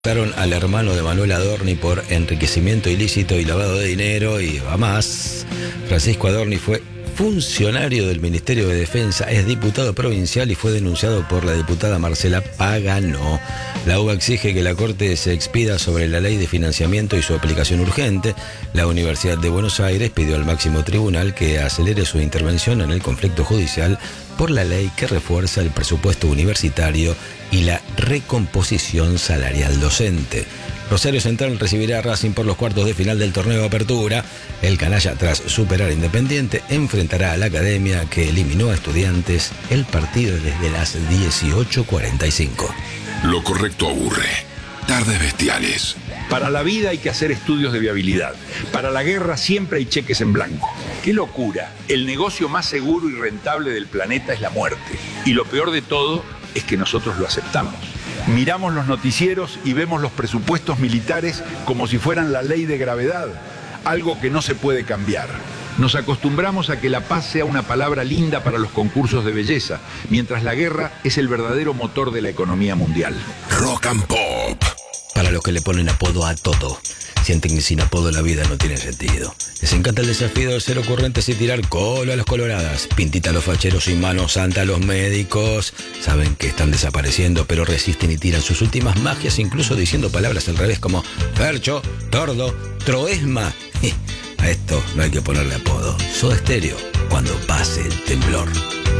Arrestaron al hermano de Manuel Adorni por enriquecimiento ilícito y lavado de dinero y va más. Francisco Adorni fue funcionario del Ministerio de Defensa, es diputado provincial y fue denunciado por la diputada Marcela Pagano. La UBA exige que la Corte se expida sobre la ley de financiamiento y su aplicación urgente. La Universidad de Buenos Aires pidió al máximo tribunal que acelere su intervención en el conflicto judicial por la ley que refuerza el presupuesto universitario y la recomposición salarial docente. Rosario Central recibirá a Racing por los cuartos de final del torneo de apertura. El canalla, tras superar a Independiente, enfrentará a la Academia, que eliminó a Estudiantes. El partido desde las 18:45. Lo correcto aburre. Tardes bestiales. Para la vida hay que hacer estudios de viabilidad. Para la guerra siempre hay cheques en blanco. ¡Qué locura! El negocio más seguro y rentable del planeta es la muerte. Y lo peor de todo es que nosotros lo aceptamos. Miramos los noticieros y vemos los presupuestos militares como si fueran la ley de gravedad, algo que no se puede cambiar. Nos acostumbramos a que la paz sea una palabra linda para los concursos de belleza, mientras la guerra es el verdadero motor de la economía mundial. Rock and Pop. Para los que le ponen apodo a todo, sienten que sin apodo la vida no tiene sentido. Les encanta el desafío de ser ocurrentes y tirar cola a los coloradas, pintita a los facheros y mano santa a los médicos. Saben que están desapareciendo, pero resisten y tiran sus últimas magias, incluso diciendo palabras al revés como Fercho, Tordo, Troesma. A esto no hay que ponerle apodo. Soda Stereo, cuando pase el temblor.